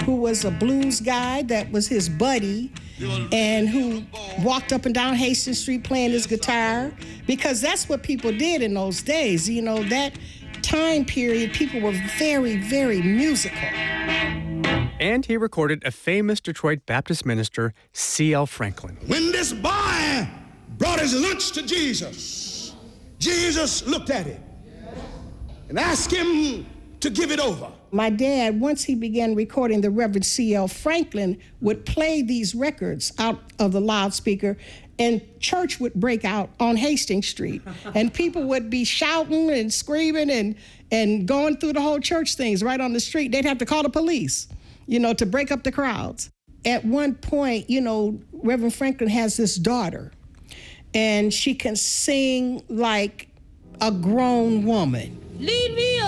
who was a blues guy that was his buddy and who walked up and down Hastings Street playing his guitar, because that's what people did in those days. You know, that time period, people were very, very musical. And he recorded a famous Detroit Baptist minister, C.L. Franklin. When this boy brought his lunch to Jesus, Jesus looked at it and asked him to give it over. My dad, once he began recording, the Reverend C.L. Franklin would play these records out of the loudspeaker, and church would break out on Hastings Street. And people would be shouting and screaming and going through the whole church things right on the street. They'd have to call the police, you know, to break up the crowds. At one point, you know, Reverend Franklin has this daughter, and she can sing like a grown woman. Lead me